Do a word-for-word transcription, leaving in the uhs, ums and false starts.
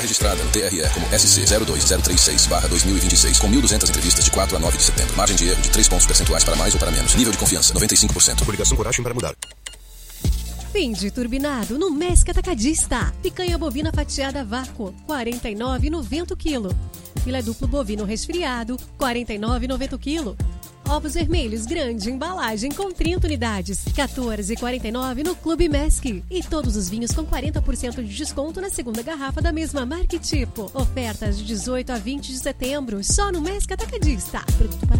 Registrada no T R E como S C zero dois zero três seis barra dois mil e vinte e seis, com mil e duzentas entrevistas de quatro a nove de setembro. Margem de erro de três pontos percentuais para mais ou para menos. Nível de confiança, noventa e cinco por cento. Coligação Coragem para mudar. Fim de turbinado no Mesque Atacadista. Picanha bovina fatiada a vácuo, quarenta e nove reais e noventa centavos o quilo. Filé duplo bovino resfriado, quarenta e nove reais e noventa centavos o quilo. Ovos vermelhos grande embalagem com trinta unidades, quatorze reais e quarenta e nove centavos no Clube Mesque. E todos os vinhos com quarenta por cento de desconto na segunda garrafa da mesma marca e tipo. Ofertas de dezoito a vinte de setembro, só no Mesque Atacadista. Produto para